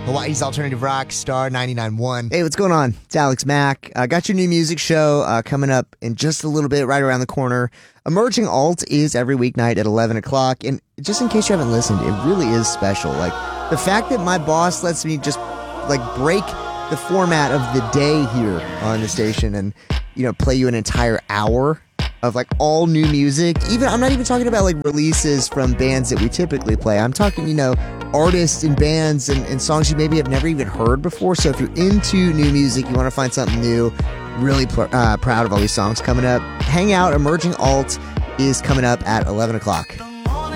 Hawaii's Alternative Rock, Star 99.1. Hey, what's going on? It's Alex Mack. Got your new music show coming up in just a little bit, right around the corner. Emerging Alt is every weeknight at 11 o'clock. And just in case you haven't listened, it really is special. Like, the fact that my boss lets me just, like, break the format of the day here on the station and, you know, play you an entire hour of, like, all new music. I'm not even talking about, like, releases from bands that we typically play. I'm talking, you know, artists and bands and songs you maybe have never even heard before. So if you're into new music, you want to find something new, really proud of all these songs coming up. Hang out. Emerging Alt is coming up at 11 o'clock.